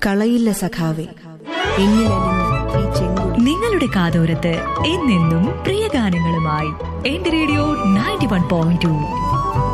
കളയില്ല സഖാവേ എന്നിലലിഞ്ഞ ഈ ചെങ്കൊടി. നിങ്ങളുടെ കാതോരത്ത് എന്നെന്നും പ്രിയ ഗാനങ്ങളുമായി എന്റെ റേഡിയോ 91.2.